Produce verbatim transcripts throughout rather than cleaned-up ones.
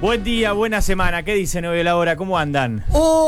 Buen día, buena semana. ¿Qué dicen hoy a la hora? ¿Cómo andan?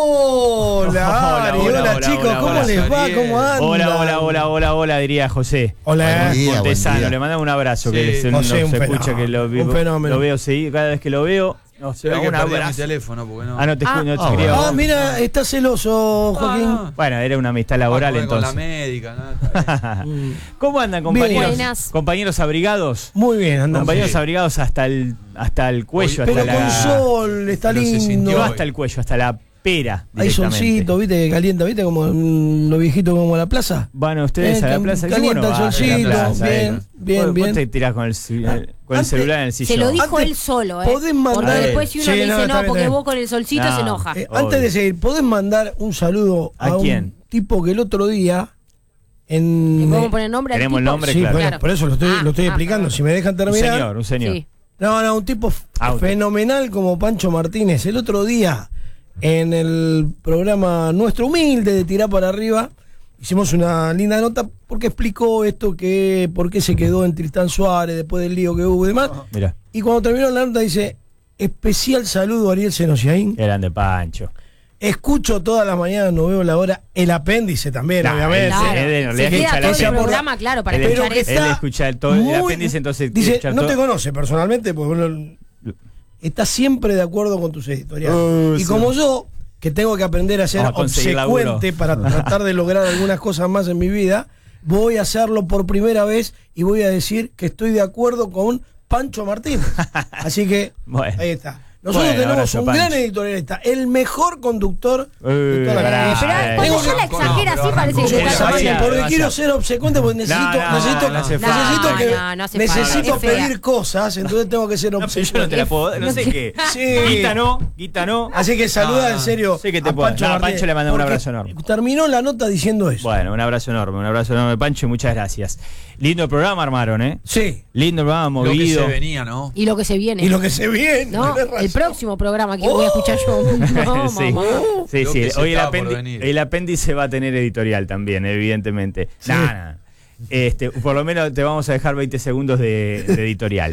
Hola, Ari, hola, hola, chicos, hola, ¿cómo hola, les va? ¿Cómo andan? Hola, hola, hola, hola, hola, diría José. Hola, buen día, Montesano, buen día. le mandamos un abrazo, Sí, que se, José, no un se fenómeno, escucha que lo, un fenómeno. lo veo seguido, cada vez que lo veo. No, Se ve que un perdí mi abrazo. teléfono porque no. Ah, no te, Ah, escu- no te ah, quería- bueno. Ah, mira, está celoso, Joaquín. Ah, Bueno, era una amistad laboral no. Con la entonces. médica, nada. ¿Cómo andan, compañeros? Buenas. Compañeros abrigados. Muy bien, andamos. Compañeros Sí. abrigados hasta el hasta el cuello, Hoy- hasta Pero la con sol, está Pero se lindo. sintió no hoy. hasta el cuello, hasta la pera. Hay directamente. solcito, viste, que calienta, viste, como mm, los viejitos como la plaza. Van ustedes Eh, a la cam- plaza. calienta Yo, el bueno, va, solcito, a la plaza, bien, eh. bien, Vos- bien. Vos te tirás con el, ci- con el Antes- celular en el sillón. Se lo dijo Antes- él solo, ¿eh? podés mandar- Porque después si uno Sí, le no, dice está no, bien, porque está bien. vos con el solcito No. se enoja. Eh, Obvio. antes de seguir, ¿podés mandar un saludo a, ¿A un quién? tipo que el otro día ¿Le en... podemos poner nombre al Tenemos el tipo? nombre, Sí, claro. bueno, Claro. por eso lo estoy, Ah, lo estoy ah, explicando. ah. Si me dejan Un terminar. señor, un señor. Sí. No, no, un tipo f- Auto. fenomenal como Pancho Martínez. El otro día, en el programa nuestro humilde de Tirá para Arriba, hicimos una linda nota porque explicó esto que por qué se quedó en Tristán Suárez después del lío que hubo y demás. Mira, Y cuando terminó la nota dice, especial saludo a Ariel Senosiaín. grande Pancho. Escucho todas las mañanas, no veo la hora. El apéndice también, Nah, obviamente. Claro. Claro. Él, en realidad, Se escucha queda la- todo el ella por- programa, claro, para él, Pero escuchar que eso. él está escucha el, todo el muy- apéndice, entonces dice, escucha no todo- te conoce personalmente, porque bueno, está siempre de acuerdo con tus editoriales. Uh, y sí. como yo, que tengo que aprender a ser Vamos a conseguir obsecuente laburo. para tratar de lograr algunas cosas más en mi vida, voy a hacerlo por primera vez y voy a decir que estoy de acuerdo con Pancho Martínez. Así que Bueno. ahí está. Nosotros Bueno, tenemos abrazo, un Pancho. gran editorialista, el mejor conductor de Eh, toda la pará, vida. Pero eh, cuando Tengo yo que- la exagera no, así pero parece que arrancó. está Esa Porque, vaya, mal. porque vaya. quiero ser obsecuente, porque necesito, No, no, necesito, no hace necesito falta. que No, no hace falta. necesito Es fea. pedir cosas, entonces tengo que ser No, pero yo no obsecuente. te la puedo, no sé qué. Sí. Guita no, guita no. Así que saluda No, no. en serio Sé que te a puedo- Pancho no, a Martínez, Pancho le mando un porque abrazo enorme. Terminó la nota diciendo eso. Bueno, un abrazo enorme, un abrazo enorme, Pancho, y muchas gracias. Lindo programa armaron, ¿eh? Sí. Lindo programa, Lo que movido. se venía, ¿no? Y lo que se viene. Y lo que se viene. ¿No? tenés razón. El próximo programa que voy a escuchar yo. No, sí, mamá. sí, Lo sí. que se Hoy el, estaba por apéndice, venir. el apéndice va a tener editorial también, evidentemente. Sí. Nah, nah. Este, por lo menos te vamos a dejar veinte segundos de, de editorial.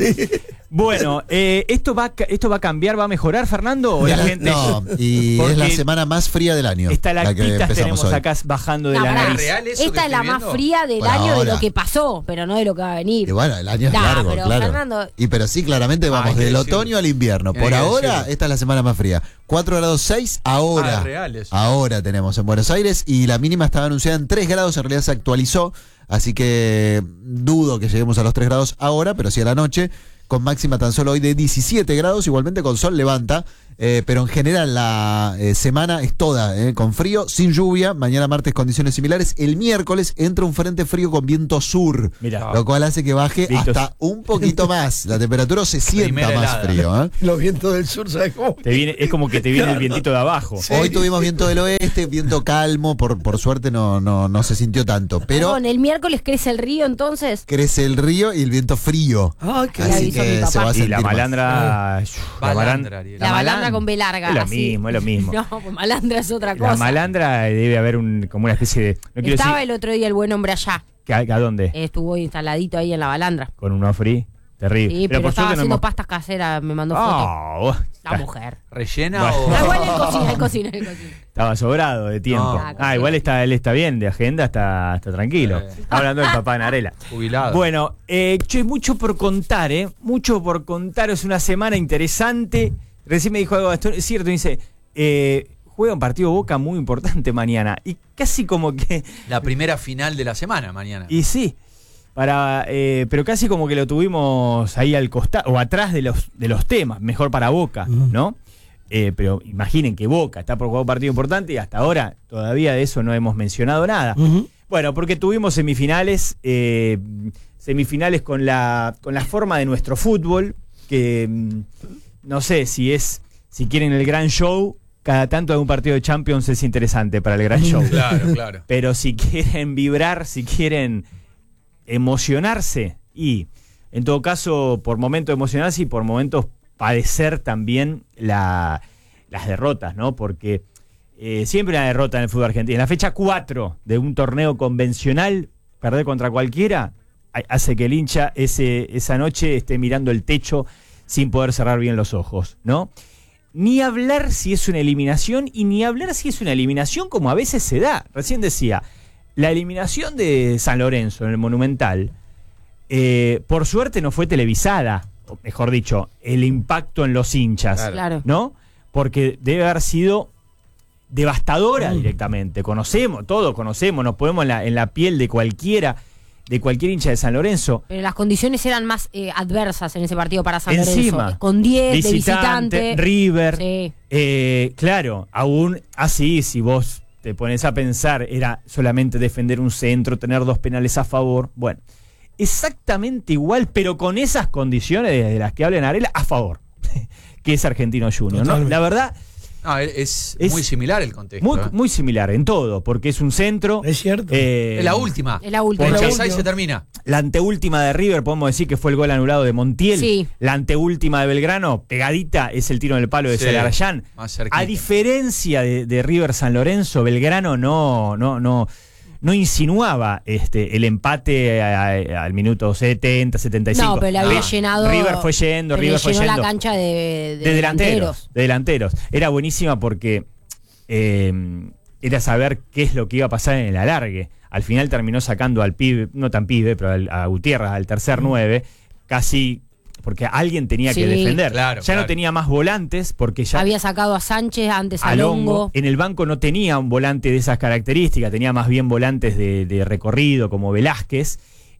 Bueno, eh, ¿esto, va, a ca- ¿esto va a cambiar, va a mejorar, Fernando? ¿O la gente No, y Porque es la semana más fría del año. la que estalactitas empezamos tenemos hoy. acá bajando de No, la pará. nariz? ¿Real eso que Esta es la estoy más viendo? fría del Por año de ahora. lo que pasó, pero no de lo que va a venir. Y bueno, el año es Nah, largo, pero, claro. Fernando- Y pero sí, claramente vamos hay que del decirlo. otoño al invierno. Hay Por que ahora, decirlo. esta es la semana más fría. cuatro grados seis ahora. Ah, real eso. Ahora tenemos en Buenos Aires y la mínima estaba anunciada en tres grados, en realidad se actualizó, así que dudo que lleguemos a los tres grados ahora, pero sí a la noche, con máxima tan solo hoy de diecisiete grados, igualmente con sol levanta, eh, pero en general la eh, semana es toda eh, con frío, sin lluvia, mañana martes condiciones similares, el miércoles entra un frente frío con viento sur, Mirá. lo cual hace que baje Vistos. hasta un poquito más, la temperatura se sienta Primera más helada. frío. ¿eh? Los vientos del sur, ¿sabes cómo? Te viene, es como que te viene el vientito de abajo. Sí. Hoy tuvimos viento del oeste, viento calmo, por, por suerte no, no, no se sintió tanto, pero Perdón, el miércoles crece el río entonces. crece el río y el viento frío. Ay, qué Le Así avisó mi que papá. se va a Y sentir la más. malandra. la Balandra, malandra, Ariel. La balandra con B larga. Es lo así. mismo, es lo mismo. No, pues malandra es otra La cosa. malandra debe haber un, como una especie de. No quiero Estaba decir. el otro día el buen hombre allá. ¿que ¿A, a dónde? Estuvo instaladito ahí en la balandra. Con un free. Terrible. Sí, pero, por estaba suerte no haciendo hemos- pastas caseras, me mandó fotos. Oh, La mujer. ¿Rellena Bueno. o.? Ah, igual él cocina, él cocina, él cocina. Estaba sobrado de tiempo. No. ah, igual está, él está bien de agenda, está, está tranquilo. Eh. Está hablando del papá de Narela. Jubilado. Bueno, eh, che, mucho por contar, ¿eh? Mucho por contar. Es una semana interesante. Recién me dijo algo, esto es cierto, dice, eh, juega un partido Boca muy importante mañana. Y casi como que... La primera final de la semana mañana. Y sí, para, eh, pero casi como que lo tuvimos ahí al costado, o atrás de los, de los temas, mejor para Boca, ¿no? Eh, pero imaginen que Boca está por jugar un partido importante y hasta ahora todavía de eso no hemos mencionado nada. Ujú. Bueno, porque tuvimos semifinales, eh, semifinales con la, con la forma de nuestro fútbol, que mm, no sé si es, si quieren el gran show, cada tanto algún partido de Champions es interesante para el gran show. Claro, claro. Pero si quieren vibrar, si quieren emocionarse, y en todo caso, por momentos emocionarse y por momentos padecer también la, las derrotas, ¿no? Porque eh, siempre una derrota en el fútbol argentino. En la fecha cuatro de un torneo convencional, perder contra cualquiera, ha- hace que el hincha ese, esa noche esté mirando el techo sin poder cerrar bien los ojos, ¿no? Ni hablar si es una eliminación y ni hablar si es una eliminación como a veces se da. Recién decía, la eliminación de San Lorenzo en el Monumental, eh, por suerte no fue televisada, o mejor dicho, el impacto en los hinchas, Claro. Claro. ¿no? Porque debe haber sido devastadora Mm. directamente. Conocemos, todos conocemos, nos ponemos en la, en la piel de cualquiera, de cualquier hincha de San Lorenzo. Pero las condiciones eran más eh, adversas en ese partido para San Encima, Lorenzo. Con diez de visitante. River. Sí. Eh, claro, aún así, si vos te pones a pensar, era solamente defender un centro, tener dos penales a favor. Bueno, exactamente igual, pero con esas condiciones de, de las que habla Narela, a favor, que es Argentino Junior, ¿no? Totalmente. La verdad, No, es, Es muy similar el contexto. muy, ¿eh? muy similar en todo, porque es un centro. Es cierto. eh, Es la última. Es la última. Por Es la Chazay última. se termina. La anteúltima de River, podemos decir que fue el gol anulado de Montiel. Sí. La anteúltima de Belgrano, pegadita, es el tiro en el palo de Sí, Celarayán. más cerquita. A diferencia de, de River San Lorenzo, Belgrano no, no, no, no insinuaba este, el empate a- a- al minuto setenta, setenta y cinco. No, pero le había No. llenado. River fue yendo, le River fue llenó yendo. la cancha de, de de delanteros, de delanteros. Era buenísima porque eh, era saber qué es lo que iba a pasar en el alargue. Al final terminó sacando al pibe, no tan pibe, pero al- a Gutiérrez, al tercer nueve, casi porque alguien tenía que Sí. defender. Claro, ya claro. no tenía más volantes porque ya Había sacado a Sánchez, antes a a Longo. Longo. En el banco no tenía un volante de esas características, tenía más bien volantes de, de recorrido como Velázquez.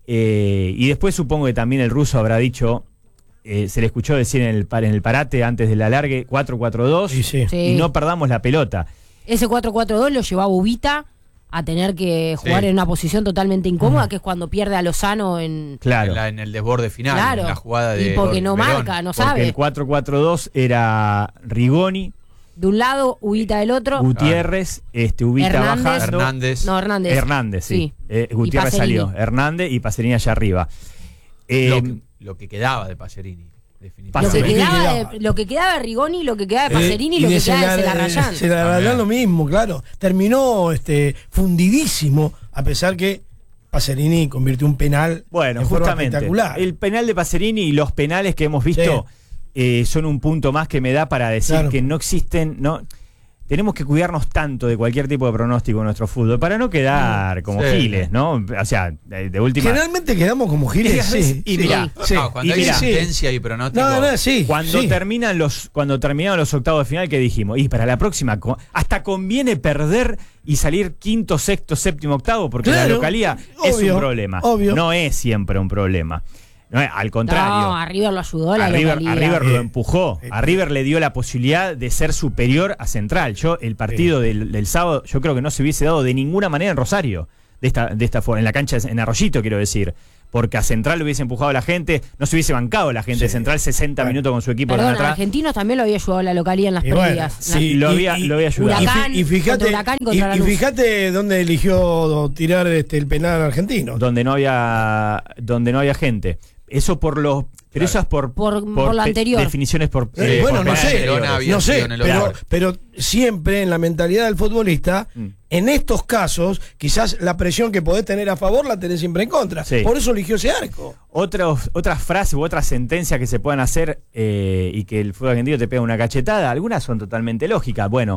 Eh, y después supongo que también el ruso habrá dicho, eh, se le escuchó decir en el, par- en el parate antes del alargue, cuatro cuatro dos, Sí, sí. Sí. y no perdamos la pelota. Ese cuatro cuatro dos lo llevaba Ubita a tener que jugar Sí. en una posición totalmente incómoda, que es cuando pierde a Lozano en... Claro, En, la- en el desborde final. Claro. En la jugada de. Y porque no Verón. marca, no porque sabe. el cuatro cuatro dos era Rigoni, De un lado, Ubita del otro. Gutiérrez, este, Ubita Hernández. bajando. Hernández. No, Hernández. Hernández, sí. Eh, Y Gutiérrez Pacerini. salió. Hernández y Pacerini allá arriba. Eh, Lo, que, lo que quedaba de Pacerini. Lo que, Pacerini. quedaba quedaba. de, lo que quedaba de Rigoni, lo que quedaba de Pacerini y Eh, lo de que quedaba de Celar- Celarayán. Celarayán También. lo mismo, claro. Terminó este, fundidísimo, a pesar que Pacerini convirtió un penal Bueno, en forma justamente. espectacular. El penal de Pacerini y los penales que hemos visto eh, son un punto más que me da para decir Claro. que no existen. No, tenemos que cuidarnos tanto de cualquier tipo de pronóstico en nuestro fútbol para no quedar como Sí. giles, ¿no? O sea, de, de última. Generalmente quedamos como giles, sí. Y sí, mirá, sí. No, cuando Y hay mirá. sentencia y pronóstico. No, no, sí. Cuando sí. terminan los, cuando terminaron los octavos de final, que dijimos, y para la próxima, co- hasta conviene perder y salir quinto, sexto, séptimo, octavo, porque la Claro, localía es obvio, un problema. obvio. No es siempre un problema. No es- al contrario. No, a River lo ayudó la A River, localía. a River lo Eh, empujó, eh, a River le dio la posibilidad de ser superior a Central. Yo, el partido del, del sábado, yo creo que no se hubiese dado de ninguna manera en Rosario, de esta, de esta forma, en la cancha, en Arroyito, quiero decir. Porque a Central lo hubiese empujado a la gente, no se hubiese bancado la gente de Sí. Central sesenta Bueno. minutos con su equipo Perdón, a atrás. Argentinos también lo había ayudado la localía en las Y bueno, previas. sí, lo y- había- y- lo había ayudado. y Huracán, fi- y fíjate, contra Huracán y contra y- y Lanús. fíjate dónde eligió tirar este, el penal argentino. donde no había donde no había gente. Eso por los pero eso es por Por- por lo pe- anterior. definiciones por Eh, eh, bueno, por no penales sé, anteriores. Barcelona había no sido sé, en el pero, otro. pero siempre en la mentalidad del futbolista, Mm. en estos casos, quizás la presión que podés tener a favor la tenés siempre en contra. Sí. Por eso eligió ese arco. Otros, otras frases u otras sentencias que se puedan hacer eh, y que el fútbol argentino te pega una cachetada, algunas son totalmente lógicas. Bueno,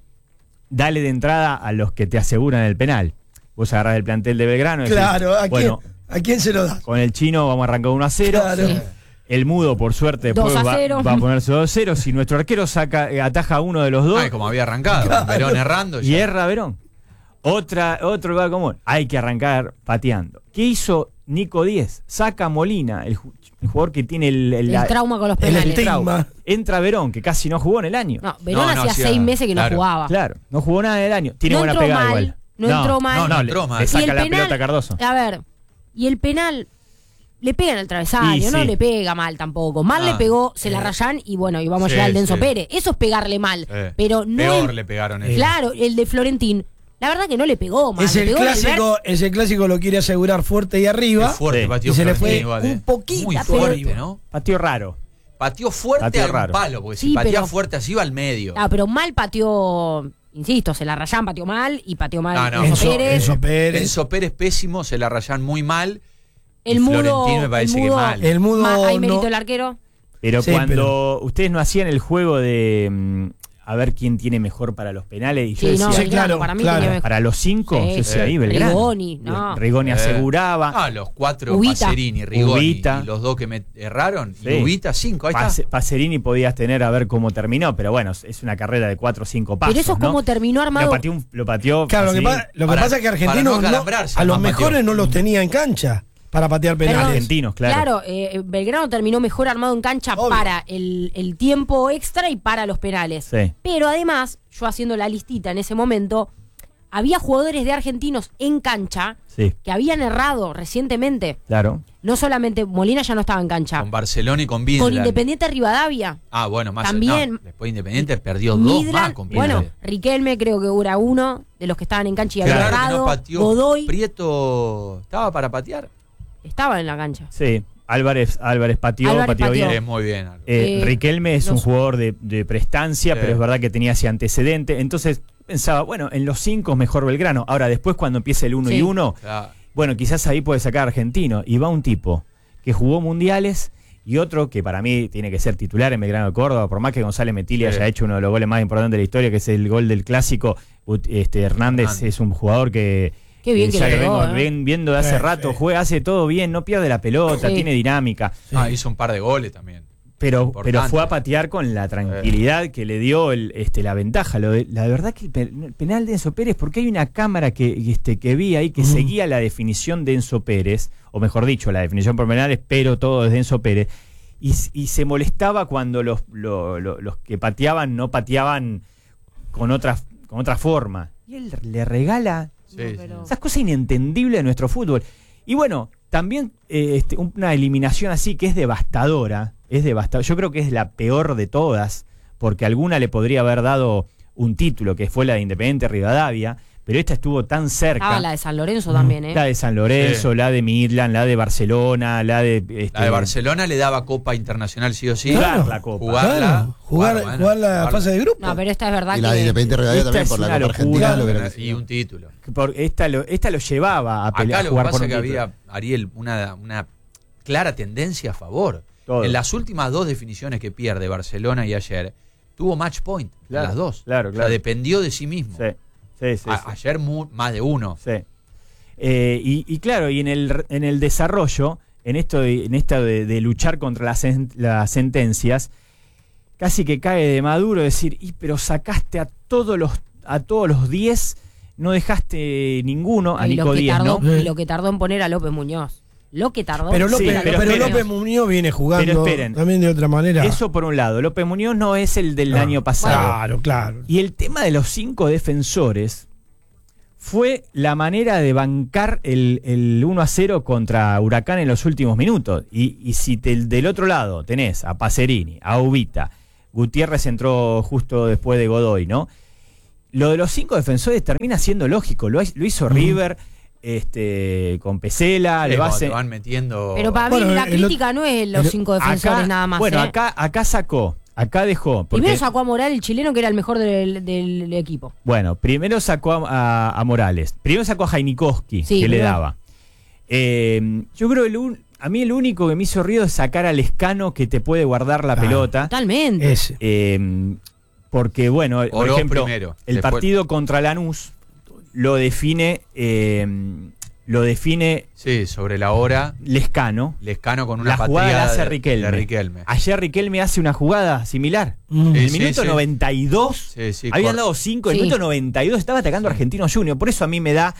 dale de entrada a los que te aseguran el penal. Vos agarrás el plantel de Belgrano y decís, Claro, ¿a, bueno, quién, ¿a quién se lo das? con el chino vamos a arrancar uno a cero. Claro. Sí. El mudo, por suerte, después dos a va, cero. va a ponerse dos a cero. Si nuestro arquero saca, eh, ataja uno de los dos, Ay, como había arrancado. Verón errando. y ya. erra Verón. Otra, otro lugar común. Hay que arrancar pateando. ¿Qué hizo Nico Díez? Saca a Molina, el, ju- el jugador que tiene el, el- El la- trauma con los el penales. estigma. trauma. Entra Verón, que casi no jugó en el año. No, Verón No, no, hacía hacía- seis meses que no claro. jugaba. Claro, no jugó nada en el año. Tiene No buena entró pegada mal, igual. no entró mal. No, no, No le, entró mal. le Y saca el la penal- pelota a Cardoso. A ver, y el penal le pega en el travesaño, Y no sí. le pega mal tampoco. Mal Ah, le pegó Celarayán y bueno, y vamos Sí, a llegar al Denso sí. Pérez. Eso es pegarle mal. Sí. Pero no. Peor el- le pegaron eso. Claro, el de Florentín. La verdad que no le pegó mal. Es le el pegó en clásico, ese clásico lo quiere asegurar fuerte y arriba. Qué fuerte Sí. pateó Y se le Florentino fue igual, un eh. poquito Muy por fuerte, arriba. ¿no? Pateó raro. Pateó fuerte Pateó a un raro. palo, porque Sí, si patea pero- fuerte así va al medio. Ah, pero mal pateó, insisto, Celarayán pateó mal y pateó mal Ah, no. Enzo Enzo, Pérez. Enzo Pérez. Enzo Pérez pésimo, se la rayan muy mal. El y mudo. Florentín me parece el que mudo, mal. El mudo ma- ¿Hay mérito no- el arquero? Pero Sí, cuando ustedes no hacían el juego de mm, a ver quién tiene mejor para los penales, y yo Sí, decía, no, Sí, Belgrano, claro, para mí claro. tenía mejor. para los cinco, Sí. yo decía, ahí Sí. Belgrano. Rigoni, no. Rigoni Eh. aseguraba. Ah, los cuatro, Ubita. Pacerini, Rigoni Ubita. y los dos que me erraron. Sí. Y Ubita, cinco, ahí Pase- está. Pacerini podías tener a ver cómo terminó, pero bueno, es una carrera de cuatro o cinco pasos. Pero eso es ¿no? como terminó armado. Lo pateó, un- lo pateó Claro, lo que, Pacerini. pa- lo que Para- pasa es que para Argentinos no no- acalambrarse, a los más mejores pateó. no los tenía en cancha para patear Perdón. penales. Argentinos, claro. Claro, eh, Belgrano terminó mejor armado en cancha Obvio. para el, el tiempo extra y para los penales. Sí. Pero además, yo haciendo la listita en ese momento, había jugadores de Argentinos en cancha Sí, que habían errado recientemente. claro. No solamente Molina ya no estaba en cancha. Con Barcelona y con Con Vinland. Independiente Rivadavia. Ah, bueno, más También. no, después Independiente perdió dos Midland, más con bueno, Vinland. Riquelme creo que era uno de los que estaban en cancha y había Claro que errado. no pateó. Godoy Prieto estaba para patear. estaba en la cancha. Sí, Álvarez, Álvarez pateó, Álvarez pateó pateó. bien. Eh, muy bien. Eh, Eh, Riquelme es no un sé. jugador de, de prestancia, Sí. pero es verdad que tenía ese antecedente. Entonces pensaba, bueno, en los cinco mejor Belgrano. Ahora, después cuando empiece el uno Sí. y uno, Claro. bueno, quizás ahí puede sacar Argentino. Y va un tipo que jugó mundiales y otro que para mí tiene que ser titular en Belgrano de Córdoba, por más que González Metilli Sí. haya hecho uno de los goles más importantes de la historia, que es el gol del clásico. Ut- Este, Hernández, Hernández. es un jugador que... Qué bien eh, que ya le lo pegó, vengo ¿eh? ven- viendo de hace Sí, rato, sí. juega, hace todo bien, no pierde la pelota, Sí. tiene dinámica. Ah, hizo un par de goles también. Pero, Importante. pero fue a patear con la tranquilidad que le dio el, este, la ventaja. Lo de- la verdad que el, pe- el penal de Enzo Pérez, porque hay una cámara que, este, que vi ahí que Ujú. seguía la definición de Enzo Pérez, o mejor dicho, la definición por penales, pero todo desde Enzo Pérez, y, s- y se molestaba cuando los, lo- lo- los que pateaban no pateaban con otra, con otra forma. Y él le regala Sí, No, sí. pero- esas cosas inentendibles de nuestro fútbol. Y bueno, también eh, este, una eliminación así que es devastadora, es devastadora. Yo creo que es la peor de todas, porque alguna le podría haber dado un título, que fue la de Independiente Rivadavia, pero esta estuvo tan cerca. Estaba la de San Lorenzo también, ¿eh? La de San Lorenzo, Sí. la de Midland, la de Barcelona, la de... este, La de Barcelona le daba Copa Internacional sí o sí. Jugar Claro. la Copa. Jugarla. Claro, jugar, Bueno, jugar la jugarla. fase de grupo. No, pero esta es verdad Y que... la de Independiente Rivadavia Esta también es por la una Copa locura. Argentina. Claro. lo hubiera Y un título. por- esta, lo, esta lo llevaba a, pelear, Acá a lo que jugar pasa por es un que título. había, Ariel, una, una clara tendencia a favor. Todo. En las últimas dos definiciones que pierde Barcelona y ayer, tuvo match point en Claro, las dos. claro, O sea, claro. dependió de sí mismo. Sí, sí, sí, A- sí. Ayer mu- más de uno. Sí. Eh, y, y claro, y en el, en el desarrollo, en esto de, en esto de, de luchar contra las, sen- las sentencias, casi que cae de Maduro decir, y pero sacaste a todos los a todos los diez, no dejaste ninguno, a y lo Nico que Díaz, tardó, ¿no? y lo que tardó en poner a López Muñoz. Lo que tardó. Pero López, Sí, pero pero esperen. López Muñoz viene jugando Pero esperen. también de otra manera. Eso por un lado. López Muñoz no es el del No. año pasado. Claro, claro. Y el tema de los cinco defensores fue la manera de bancar el, el uno a cero contra Huracán en los últimos minutos. Y, y si te- del otro lado tenés a Pacerini, a Ubita, Gutiérrez entró justo después de Godoy, ¿no? Lo de los cinco defensores termina siendo lógico. Lo, lo hizo River este, con Pesela. Sí, le va a cuando te hacer- van metiendo. Pero para Bueno, mí la el crítica no es los el- cinco defensores acá- nada más. Bueno, ¿eh? acá, acá sacó, acá dejó. porque- Primero sacó a Moral, el chileno, que era el mejor del, del equipo. Bueno, primero sacó a, a- a Morales. Primero sacó a Jainikowski, Sí, que le primero. daba. Eh, yo creo que el un- a mí el único que me hizo ruido es sacar al Escano que te puede guardar la Ah, pelota. Totalmente. Ese. Eh, porque, bueno, por Oró ejemplo, primero, el después- partido contra Lanús lo define, eh, lo define Sí, sobre la hora. Lescano. Lescano con una La jugada la patada hace de, Riquelme. de Riquelme. Ayer Riquelme hace una jugada similar. Mm. El Sí, minuto sí. noventa y dos, Sí, sí, habían cor- dado cinco, el Sí. minuto noventa y dos estaba atacando a Argentino Junior. Por eso a mí me da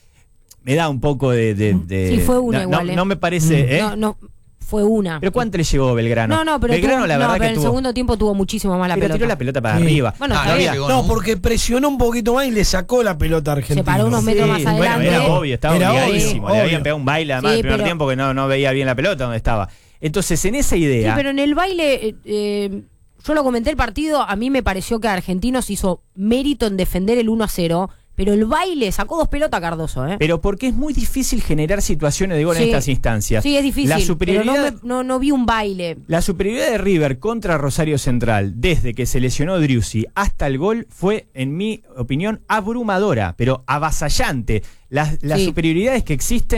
me da un poco de... de- de- Sí, fue una no, igual, no, ¿eh? no me parece... ¿eh? No, no, fue una. ¿Pero cuánto le llevó Belgrano? No, no, pero, Belgrano tuvo- la no, verdad pero que en el tuvo... segundo tiempo tuvo muchísimo más la pero pelota. tiró la pelota para Sí. arriba. Bueno, Ah, está no bien. llegó No, nunca. porque presionó un poquito más y le sacó la pelota a Argentina. Se paró unos metros más bueno, adelante. era obvio, estaba Era obligadísimo. obvio, Le habían obvio. pegado un baile además Sí, el primer pero- tiempo que no, no veía bien la pelota donde estaba. Entonces, en esa idea... Sí, pero en el baile, eh, eh, yo lo comenté el partido, a mí me pareció que Argentinos hizo mérito en defender el uno a cero, pero el baile sacó dos pelotas a Cardoso, ¿eh? Pero porque es muy difícil generar situaciones de gol en Sí. estas instancias. Sí, es difícil, La pero superioridad... no, me- no, no vi un baile. La superioridad de River contra Rosario Central, desde que se lesionó Driussi hasta el gol, fue, en mi opinión, abrumadora, pero avasallante. Las, las Sí. superioridades que existen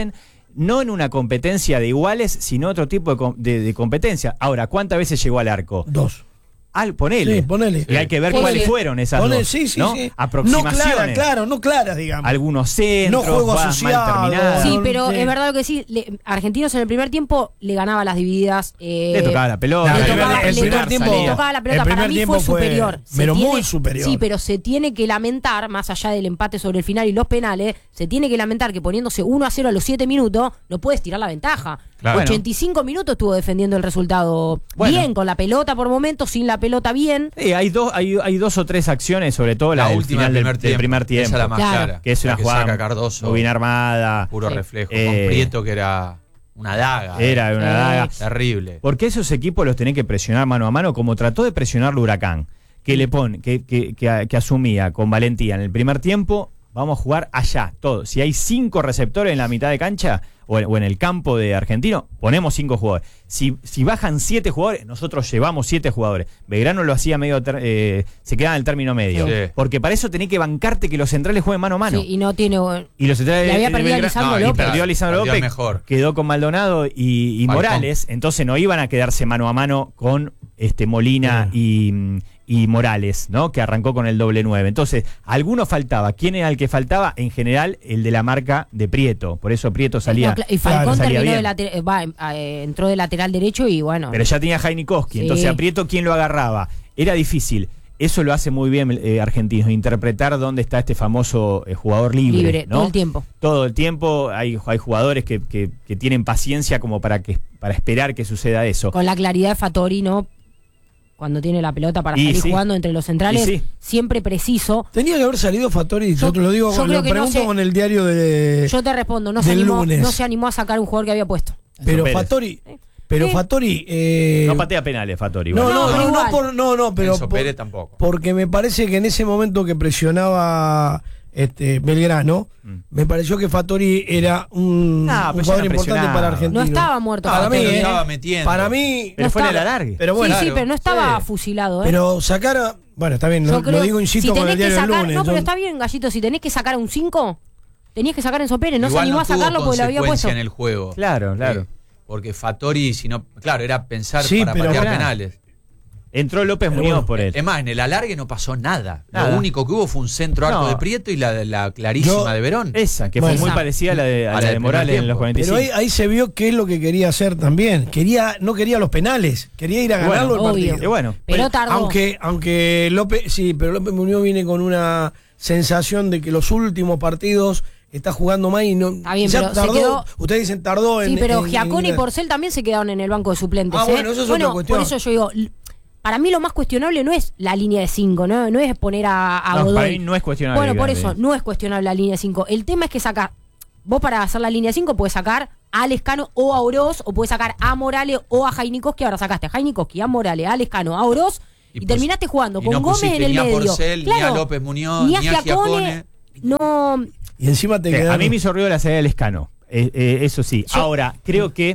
no en una competencia de iguales, sino otro tipo de, com- de- de competencia. Ahora, ¿cuántas veces llegó al arco? Dos. Al, ponele. Sí, ponele. Y hay que ver Ponele. cuáles fueron esas Ponele, dos, sí, sí, ¿no? sí. Aproximaciones. No claras, claro, no claras, digamos. Algunos centros, No juego va- mal asociado. terminadas. Sí, no, pero sí. es verdad lo que sí. le- Argentinos en el primer tiempo le ganaba las divididas. eh, Le tocaba la pelota. No, le el primer- tocaba- el le primer to- tiempo- le tocaba la pelota. el primer Para mí tiempo fue fue- superior. Se pero muy tiene- superior. Sí, pero se tiene que lamentar, más allá del empate sobre el final y los penales, se tiene que lamentar que poniéndose uno a cero a los siete minutos, no puedes tirar la ventaja. Claro. ochenta y cinco minutos estuvo defendiendo el resultado Bueno. bien, con la pelota por momentos, sin la pelota bien. Sí, hay dos, hay, hay dos o tres acciones, sobre todo la, La del última final del del, primer del tiempo. primer tiempo. Esa es la más Claro. clara. Que es La una que jugada saca Cardoso. muy bien armada. Puro Sí. reflejo. Eh, con Prieto, que era una daga. Era eh. una Sí. daga. Terrible. Porque esos equipos los tenés que presionar mano a mano, como trató de presionar el Huracán, que le pone, que, que, que, que asumía con valentía en el primer tiempo, vamos a jugar allá, todo. Si hay cinco receptores en la mitad de cancha o en, o en el campo de Argentino, ponemos cinco jugadores. Si, si bajan siete jugadores, nosotros llevamos siete jugadores. Belgrano lo hacía medio, ter- eh, se quedaba en el término medio. Sí. Porque para eso tenés que bancarte que los centrales jueguen mano a mano. Sí, y no tiene. Y los centrales Le había de perdido a Belgrano- Lisandro No, y López. perdió a Lisandro Perdió López, mejor. quedó con Maldonado y, y Falcón. Morales, entonces no iban a quedarse mano a mano con este Molina y, y Morales, ¿no? Que arrancó con el doble nueve. Entonces, alguno faltaba. ¿Quién era el que faltaba? En general, el de la marca de Prieto. Por eso Prieto salía. No, cla- y Falcón salía terminó de bien. later- eh, va, eh, entró de lateral derecho y bueno. Pero ya tenía Jainikowski, Sí. entonces a Prieto, ¿quién lo agarraba? Era difícil. Eso lo hace muy bien eh, Argentinos, interpretar dónde está este famoso eh, jugador libre. Libre, ¿no? todo el tiempo. Todo el tiempo hay, hay jugadores que, que- que tienen paciencia como para que para esperar que suceda eso. Con la claridad de Fattori, ¿no? Cuando tiene la pelota para Y salir sí. jugando entre los centrales, Y sí. siempre preciso. Tenía que haber salido Fattori, yo, Yo- te lo digo, yo con- creo lo que no pregunto sé. con el diario de... Yo te respondo, no se, del animó, lunes. no se animó a sacar un jugador que había puesto. pero Pérez. Fattori, pero Sí. Fattori... eh, No patea penales, Fattori. no, igual. no, No, no, no, igual. por- no, no, pero Enzo por- Pérez tampoco. porque me parece que en ese momento que presionaba este Belgrano, Mm. me pareció que Fattori era un, Ah, un pero ya jugador no importante presionaba. para Argentina. No estaba muerto. Para mí, Fattori, lo eh. estaba metiendo. Para mí, Pero no fue en el estaba- alargue. pero bueno, sí, sí, claro. pero no estaba Sí. fusilado, ¿eh? pero sacar, a- bueno, está bien, Yo lo, lo creo- digo, insisto, si con tenés el que diario del sacar, lunes. No, pero yo- está bien, Gallito, si tenés que sacar a un cinco, tenías que sacar a Enzo Pérez. No se Igual animó no a sacarlo tuvo porque lo había consecuencia puesto. en el juego. Claro, claro. Sí, porque Fattori, si no, claro, era pensar Sí, para pero patear claro. penales. Entró López Pero Muñoz bueno, por él. Es más, en el alargue no pasó nada. Nada. Lo único que hubo fue un centro arco No. de Prieto y la, la clarísima Yo- de Verón. Esa, que Bueno. fue muy Esa. parecida a la de, a A la la de del Morales primer en los tiempo. cuarenta y Pero cinco. ahí, ahí se vio qué es lo que quería hacer también. Quería, no quería los penales, quería ir a Bueno, ganarlo el obvio. partido. Y bueno, Pero tardó. Aunque, aunque López, sí, pero López Muñoz viene con una sensación de que los últimos partidos está jugando más y no. Está bien, ya pero se tardó. quedó- Ustedes dicen tardó en. Sí, pero en- Giacone y en- Porcel también se quedaron en el banco de suplentes. Ah, ¿eh? bueno, eso es otra cuestión. Por eso yo digo, l- para mí lo más cuestionable no es la línea de cinco, ¿no? No es poner a, a No, Godoy. para mí no es cuestionable, Bueno, por Gaby. eso, no es cuestionable la línea de cinco. El tema es que sacar. Vos para hacer la línea de cinco puedes sacar a Lescano o a Oroz, o puedes sacar a Morales o a Jainikowski. Ahora sacaste a Jainikowski, a Morales, a Lescano, a Oroz. Y, Y pues- terminaste jugando y con no Gómez pusiste en el ni a medio. Porcel, ni a López Muñoz, ni a ni a Giacone. Giacone. No. Y encima te Eh, quedaron. a mí me hizo ruido la salida del Escano. Eh, eh, eso sí. Yo- Ahora, creo que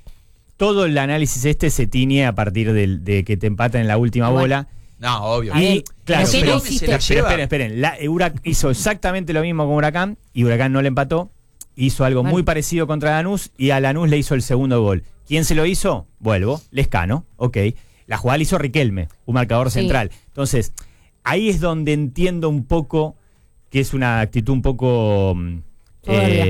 todo el análisis este se tiñe a partir del- de que te empatan en la última Bueno. bola. No, obvio. A ver, Y, claro, ¿pero qué pero, no hiciste? pero Se la lleva. esperen, esperen. La, Hurac- hizo exactamente lo mismo con Huracán y Huracán no le empató. Hizo algo Bueno. muy parecido contra Lanús y a Lanús le hizo el segundo gol. ¿Quién se lo hizo? Vuelvo, Lescano, ok. La jugada la hizo Riquelme, un marcador Sí. central. Entonces, ahí es donde entiendo un poco que es una actitud un poco... mm, Soberbia.